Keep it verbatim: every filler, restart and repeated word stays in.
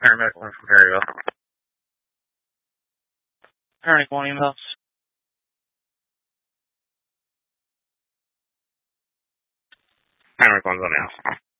Paramedic one from Perryville. Paramedic one emails. Paramedic one's on the house.